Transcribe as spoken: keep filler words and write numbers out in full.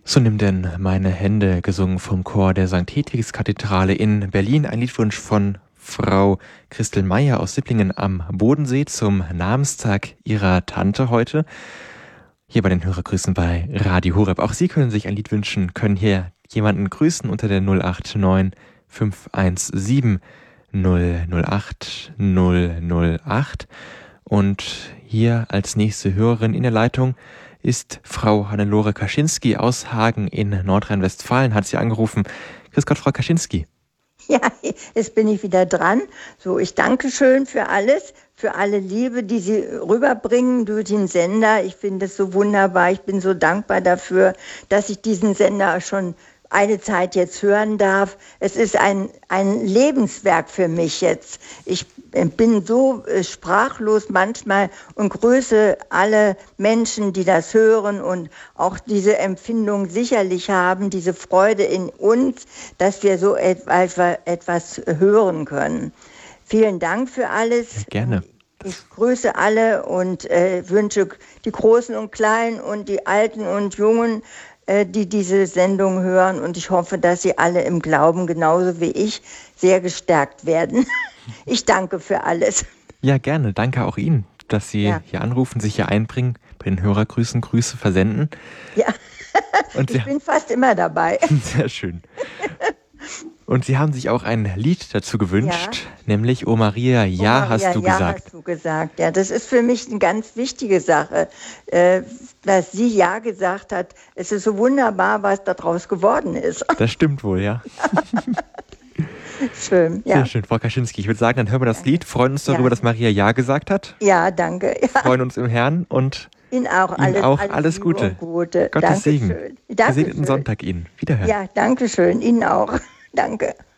So nimm denn meine Hände, gesungen vom Chor der Sankt Hedwigs-Kathedrale in Berlin. Ein Liedwunsch von Frau Christel Meyer aus Sipplingen am Bodensee zum Namenstag ihrer Tante heute. Hier bei den Hörergrüßen bei Radio Horeb. Auch Sie können sich ein Lied wünschen, können hier jemanden grüßen unter der null acht neun fünf eins sieben null null acht null null acht. Und hier als nächste Hörerin in der Leitung ist Frau Hannelore Kaczynski aus Hagen in Nordrhein-Westfalen, hat sie angerufen. Grüß Gott, Frau Kaczynski. Ja, jetzt bin ich wieder dran. So, ich danke schön für alles, für alle Liebe, die Sie rüberbringen durch den Sender. Ich finde es so wunderbar. Ich bin so dankbar dafür, dass ich diesen Sender schon eine Zeit jetzt hören darf. Es ist ein, ein Lebenswerk für mich jetzt. Ich bin so äh, sprachlos manchmal und grüße alle Menschen, die das hören und auch diese Empfindung sicherlich haben, diese Freude in uns, dass wir so etwas, etwas hören können. Vielen Dank für alles. Ja, gerne. Ich grüße alle und äh, wünsche die Großen und Kleinen und die Alten und Jungen, die diese Sendung hören, und ich hoffe, dass Sie alle im Glauben, genauso wie ich, sehr gestärkt werden. Ich danke für alles. Ja, gerne. Danke auch Ihnen, dass Sie ja. hier anrufen, sich hier einbringen, bei den Hörergrüßen Grüße versenden. Ja, und ich bin fast immer dabei. Sehr schön. Und Sie haben sich auch ein Lied dazu gewünscht, ja. nämlich O Maria, ja, oh Maria, hast du ja, gesagt. hast du gesagt. Ja, das ist für mich eine ganz wichtige Sache, äh, dass sie ja gesagt hat. Es ist so wunderbar, was daraus geworden ist. Das stimmt wohl, ja. Schön, ja. Sehr schön, Frau Kaczynski. Ich würde sagen, dann hören wir das danke. Lied, freuen uns darüber, ja. dass Maria ja gesagt hat. Ja, danke. Ja. Freuen uns im Herrn und Ihnen auch alles, Ihnen auch alles, alles Gute. Gute. Gottes Dankeschön. Segen. Dankeschön. Gesegneten Sonntag Ihnen. Wiederhören. Ja, danke schön. Ihnen auch. Danke.